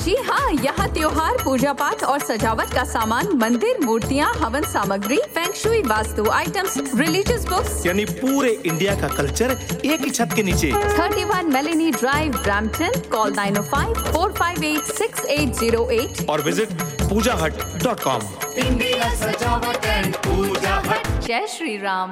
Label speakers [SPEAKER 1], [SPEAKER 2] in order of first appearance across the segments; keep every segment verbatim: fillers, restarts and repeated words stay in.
[SPEAKER 1] जी हाँ, यहाँ त्योहार, पूजा पाठ और सजावट का सामान, मंदिर, मूर्तियाँ, हवन सामग्री, feng shui, vastu items, religious books,
[SPEAKER 2] यानी पूरे इंडिया का कल्चर एक ही छत के नीचे।
[SPEAKER 1] Thirty one Meloni drive, Brampton. Call nine ओ five four five eight six eight zero eight
[SPEAKER 2] और विजिट पूजा हट डॉट कॉम।
[SPEAKER 3] इंडिया सजावट एंड पूजा हट।
[SPEAKER 1] जय श्री राम।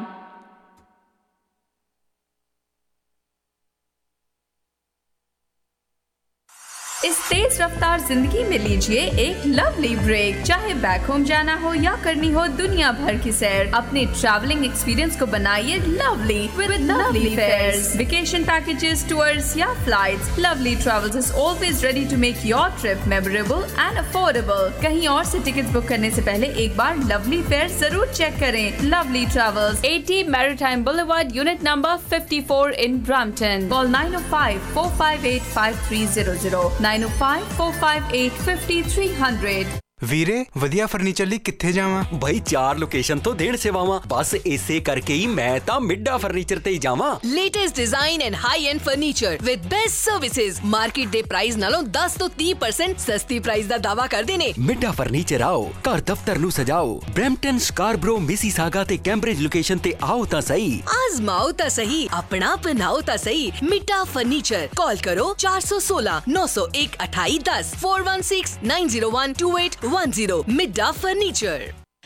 [SPEAKER 1] इस तेज रफ्तार जिंदगी में लीजिए एक लवली ब्रेक। चाहे बैक होम जाना हो या करनी हो दुनिया भर की सैर, अपने ट्रैवलिंग एक्सपीरियंस को बनाइए lovely with lovely fears. Vacation packages, tours या flights, lovely travels is always ready to make your trip memorable and affordable. कहीं और से टिकट बुक करने से पहले एक बार लवली फेयर जरूर चेक करें। Lovely travels, eighty maritime boulevard, unit number fifty four in Brampton. Call nine O five four five eight five three zero zero nine O five four five eight fifty three hundred.
[SPEAKER 4] ਵੀਰੇ ਵਧੀਆ furniture ਲਈ ਕਿੱਥੇ ਜਾਵਾਂ?
[SPEAKER 5] ਭਾਈ ਚਾਰ location ਤੋਂ ਦੇਣ ਸੇਵਾਵਾਂ, ਬਸ ਇਸੇ ਕਰਕੇ ਹੀ ਮੈਂ ਤਾਂ ਮਿੱਡਾ ਫਰਨੀਚਰ ਤੇ ਹੀ ਜਾਵਾਂ।
[SPEAKER 6] Latest design and high end furniture with best services, market ਦੇ ਪ੍ਰਾਈਸ ਨਾਲੋਂ ਦਸ ਤੋਂ ਤੀਹ ਪਰਸੈਂਟ ਸਸਤੀ ਪ੍ਰਾਈਸ ਦਾ ਦਾਵਾ ਕਰਦੇ ਨੇ।
[SPEAKER 5] ਮਿੱਡਾ ਫਰਨੀਚਰ ਆਓ, ਘਰ ਦਫ਼ਤਰ ਨੂੰ ਸਜਾਓ। ਬ੍ਰੈਂਪਟਨ, ਸਕਾਰਬਰੋ, ਮਿਸੀਸਾਗਾ ਤੇ ਕੈਂਬਰਿਜ ਲੋਕੇਸ਼ਨ ਤੇ ਆਓ ਤਾਂ ਸਹੀ।
[SPEAKER 6] ਆਜ਼ਮਾਓ ਤਾਂ ਸਹੀ, ਆਪਣਾ ਬਣਾਓ ਤਾਂ ਸਹੀ। ਮਿੱਡਾ ਫਰਨੀਚਰ। ਕਾਲ ਕਰੋ ਚਾਰ ਸੌ ਸੋਲਾਂ ਨੌ ਸੌ ਇੱਕ ਅਠਾਈ ਦਸ four one six nine zero one two eight one zero. Midda furniture.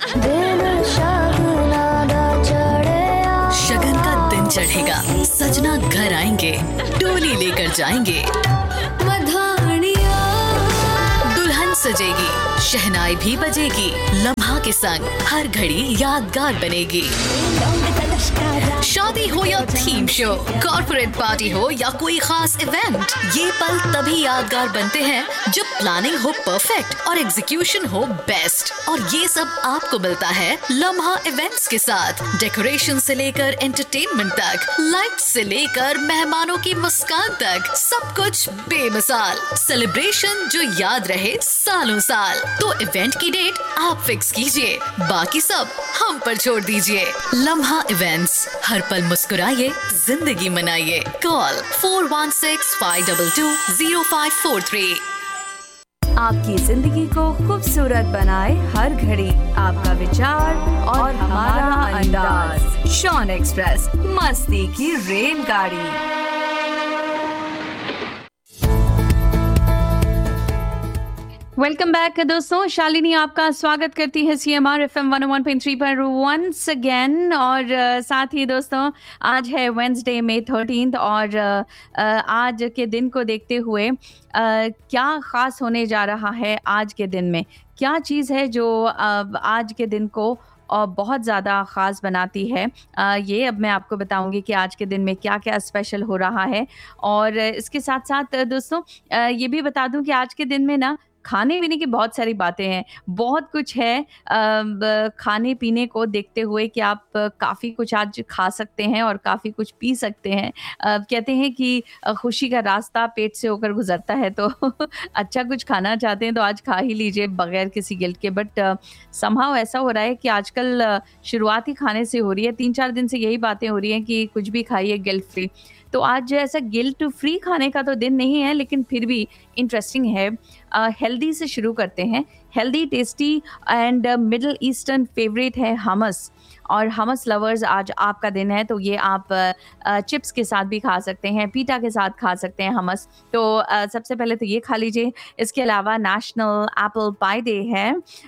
[SPEAKER 7] Shagun का दिन चढ़ेगा, सजना घर आएंगे, डोली लेकर जाएंगे, दुल्हन सजेगी, शहनाई भी बजेगी, लम्हा के संग हर घड़ी यादगार बनेगी। शादी हो या थीम शो, कॉर्पोरेट पार्टी हो या कोई खास इवेंट, ये पल तभी यादगार बनते हैं जब प्लानिंग हो परफेक्ट और एग्जीक्यूशन हो बेस्ट। और ये सब आपको मिलता है लम्हा इवेंट्स के साथ। डेकोरेशन से लेकर एंटरटेनमेंट तक, लाइट्स से लेकर मेहमानों की मुस्कान तक, सब कुछ बेमिसाल। सेलिब्रेशन जो याद रहे सालों साल। तो इवेंट की डेट आप फिक्स कीजिए, बाकी सब हम पर छोड़ दीजिए। लम्हा इवेंट्स, हर पल मुस्कुराइए, जिंदगी मनाइए। Call four one six five to to zero five four three.
[SPEAKER 1] आपकी जिंदगी को खूबसूरत बनाए हर घड़ी आपका विचार और हमारा अंदाज। शॉन एक्सप्रेस, मस्ती की रेलगाड़ी। वेलकम बैक दोस्तों, शालिनी आपका स्वागत करती है C M R F M one ओ वन पॉइंट थ्री पर वंस अगेन। और uh, साथ ही दोस्तों आज है वेंसडे मई थर्टीन्थ और uh, आज के दिन को देखते हुए uh, क्या ख़ास होने जा रहा है आज के दिन में, क्या चीज़ है जो uh, आज के दिन को और बहुत ज़्यादा ख़ास बनाती है, आ, ये अब मैं आपको बताऊंगी कि आज के दिन में क्या क्या स्पेशल हो रहा है। और इसके साथ साथ दोस्तों आ, ये भी बता दूं कि आज के दिन में ना खाने पीने की बहुत सारी बातें हैं, बहुत कुछ है आ, खाने पीने को देखते हुए कि आप काफ़ी कुछ आज खा सकते हैं और काफ़ी कुछ पी सकते हैं। आ, कहते हैं कि खुशी का रास्ता पेट से होकर गुजरता है, तो अच्छा कुछ खाना चाहते हैं तो आज खा ही लीजिए बगैर किसी गिल्ट के। बट समहाउ ऐसा हो रहा है कि आजकल शुरुआती खाने से हो रही है, तीन चार दिन से यही बातें हो रही हैं कि कुछ भी खाइए गिल्ट फ्री। तो आज ऐसा गिल्ट फ्री खाने का तो दिन नहीं है, लेकिन फिर भी इंटरेस्टिंग है। हेल्दी से शुरू करते हैं। Healthy, tasty and middle eastern favourite है हमस। और हमस लवर्स, आज आपका दिन है, तो ये आप चिप्स के साथ भी खा सकते हैं, पीटा के साथ खा सकते हैं हमस। तो uh, सबसे पहले तो ये खा लीजिए। इसके अलावा नेशनल एप्पल पाई डे है।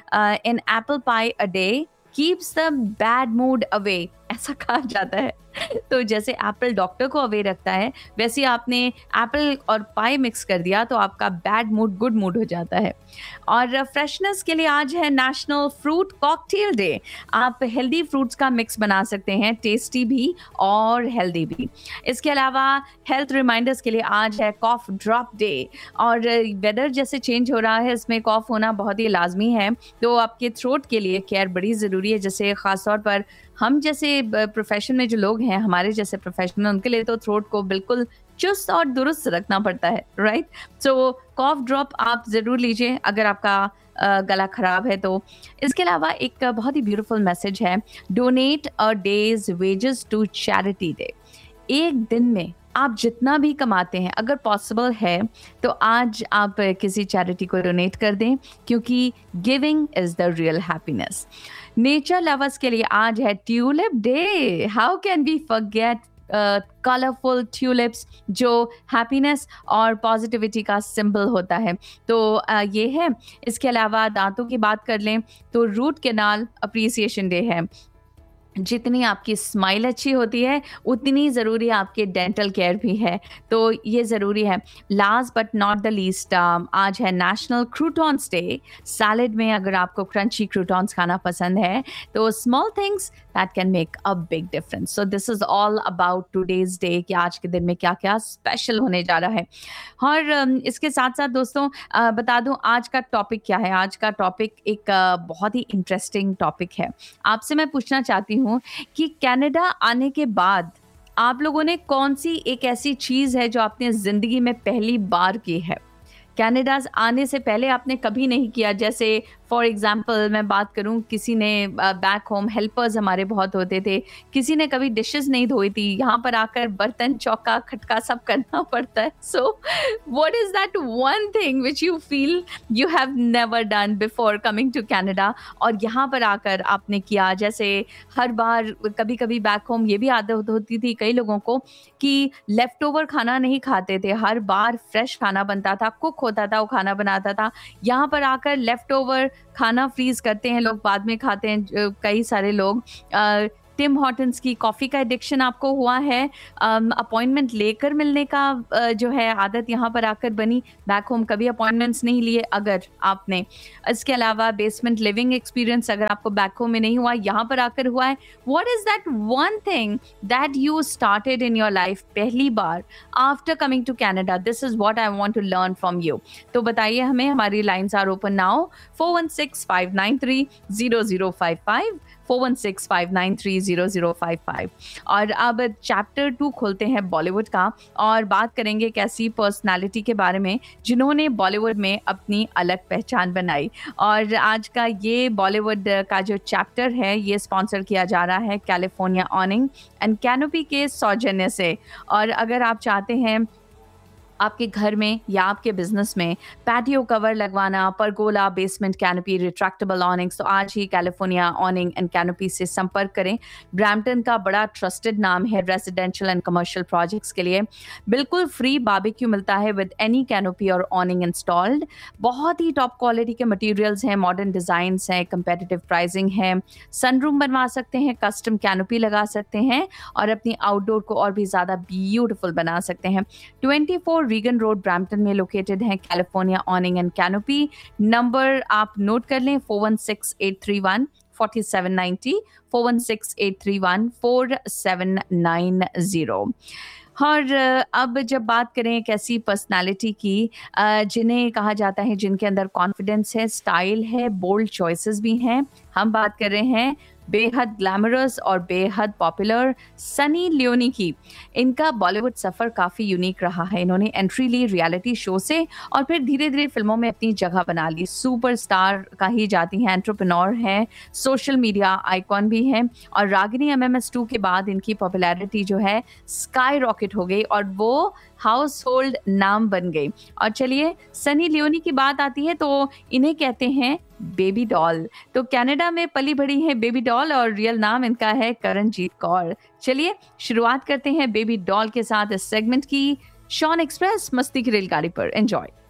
[SPEAKER 1] इन apple pie a day keeps the bad mood away, ऐसा कहा जाता है। तो जैसे एप्पल डॉक्टर को अवे रखता है, वैसे ही आपने एप्पल और पाई मिक्स कर दिया तो आपका बैड मूड गुड मूड हो जाता है। और फ्रेशनेस के लिए आज है नेशनल फ्रूट कॉकटेल डे। आप हेल्दी फ्रूट्स का मिक्स बना सकते हैं, टेस्टी भी और हेल्दी भी। इसके अलावा हेल्थ रिमाइंडर्स के लिए आज है कॉफ ड्रॉप डे। और वेदर जैसे चेंज हो रहा है, इसमें कॉफ होना बहुत ही लाजमी है, तो आपके थ्रोट के लिए केयर बड़ी ज़रूरी है। जैसे ख़ासतौर पर हम जैसे प्रोफेशन में जो लोग हैं, हमारे जैसे प्रोफेशनल, उनके लिए तो थ्रोट को बिल्कुल चुस्त और दुरुस्त रखना पड़ता है, राइट। सो कॉफ ड्रॉप आप ज़रूर लीजिए अगर आपका गला ख़राब है तो। इसके अलावा एक बहुत ही ब्यूटीफुल मैसेज है, donate a days wages to charity day. एक दिन में आप जितना भी कमाते हैं, अगर पॉसिबल है तो आज आप किसी चैरिटी को डोनेट कर दें, क्योंकि giving is the real happiness. Nature lovers के लिए आज है tulip day. How can we forget colourful tulips जो हैप्पीनेस और पॉजिटिविटी का सिंबल होता है। तो uh, ये है। इसके अलावा दांतों की बात कर लें तो रूट कैनाल अप्रिसिएशन डे है। जितनी आपकी स्माइल अच्छी होती है उतनी ज़रूरी आपके डेंटल केयर भी है, तो ये ज़रूरी है। Last but not the least, आज है नेशनल क्रूटॉन्स डे। सैलेड में अगर आपको क्रंची क्रूटॉन्स खाना पसंद है तो small things that can make a big difference. So this is all about today's day कि आज के दिन में क्या क्या स्पेशल होने जा रहा है। और um, इसके साथ साथ दोस्तों uh, बता दूं आज का टॉपिक क्या है। आज का टॉपिक एक uh, बहुत ही इंटरेस्टिंग टॉपिक है। आपसे मैं पूछना चाहती हूँ कि कनाडा आने के बाद आप लोगों ने कौन सी एक ऐसी चीज है जो आपने जिंदगी में पहली बार की है। कनाडा आने से पहले आपने कभी नहीं किया। जैसे फॉर एग्जाम्पल मैं बात करूं, किसी ने बैक होम हेल्पर्स हमारे बहुत होते थे, किसी ने कभी डिशेस नहीं धोई थी, यहाँ पर आकर बर्तन चौका खटका सब करना पड़ता है। So what is that one thing which you feel you have never done before coming to Canada और यहाँ पर आकर आपने किया। जैसे हर बार कभी कभी बैक होम ये भी आदत होती थी कई लोगों को कि लेफ्ट ओवर खाना नहीं खाते थे, हर बार फ्रेश खाना बनता था, कुक होता था, वो खाना बनाता था। यहाँ पर आकर लेफ्ट ओवर खाना फ्रीज करते हैं लोग, बाद में खाते हैं कई सारे लोग। टिम हॉर्टन्स की कॉफ़ी का एडिक्शन आपको हुआ है, अपॉइंटमेंट लेकर मिलने का uh, जो है आदत यहाँ पर आकर बनी। बैक होम कभी अपॉइंटमेंट्स नहीं लिए अगर आपने। इसके अलावा बेसमेंट लिविंग एक्सपीरियंस अगर आपको बैक होम में नहीं हुआ, यहाँ पर आकर हुआ है। What is that one thing that you started in your life पहली बार after coming to Canada? This is what I want to learn from you. तो बताइए हमें। हमारी lines are open now, four one six five nine three zero zero five five, four one six five nine three zero zero five five. और अब chapter two खोलते हैं बॉलीवुड का और बात करेंगे एक ऐसी पर्सनालिटी के बारे में जिन्होंने बॉलीवुड में अपनी अलग पहचान बनाई। और आज का ये बॉलीवुड का जो चैप्टर है ये स्पॉन्सर किया जा रहा है कैलिफोर्निया ऑनिंग एंड कैनोपी के सौजन्य से। और अगर आप चाहते हैं आपके घर में या आपके बिजनेस में पैटियो कवर लगवाना, परगोला, बेसमेंट कैनोपी, रिट्रैक्टेबल ऑनिंग्स, तो आज ही कैलिफोर्निया ऑनिंग एंड कैनोपी से संपर्क करें। ब्रैम्पटन का बड़ा ट्रस्टेड नाम है रेजिडेंशियल एंड कमर्शियल प्रोजेक्ट्स के लिए। बिल्कुल फ्री बारबेक्यू मिलता है विद एनी कैनोपी और ऑनिंग इंस्टॉल्ड। बहुत ही टॉप क्वालिटी के मटेरियल्स हैं, मॉडर्न डिज़ाइंस हैं, कंपेटिटिव प्राइसिंग है। सनरूम बनवा सकते हैं, कस्टम कैनोपी लगा सकते हैं और अपनी आउटडोर को और भी ज़्यादा ब्यूटिफुल बना सकते हैं। Twenty four Regan road Brampton में लोकेटेड है कैलिफोर्निया ऑनिंग एंड कैनोपी। नंबर आप नोट कर लें, four one six eight three one four seven nine zero, four one six eight three one four seven nine zero. और अब जब बात करें एक ऐसी पर्सनालिटी की जिन्हें कहा जाता है जिनके अंदर कॉन्फिडेंस है, स्टाइल है, बोल्ड चॉइसेस भी हैं, हम बात कर रहे हैं बेहद ग्लैमरस और बेहद पॉपुलर सनी लियोनी की। इनका बॉलीवुड सफ़र काफ़ी यूनिक रहा है। इन्होंने एंट्री ली रियलिटी शो से और फिर धीरे धीरे फिल्मों में अपनी जगह बना ली। सुपरस्टार का ही जाती हैं, एंटरप्रेन्योर हैं, सोशल मीडिया आइकॉन भी हैं। और Ragini M M S to के बाद इनकी पॉपुलैरिटी जो है स्काई रॉकेट हो गई और वो हाउस होल्ड नाम बन गई। और चलिए सनी लियोनी की बात आती है तो इन्हें कहते हैं बेबी डॉल। तो कनाडा में पली बड़ी है बेबी डॉल और रियल नाम इनका है करणजीत कौर। चलिए शुरुआत करते हैं बेबी डॉल के साथ इस सेगमेंट की। शॉन एक्सप्रेस मस्ती की रेलगाड़ी पर एंजॉय।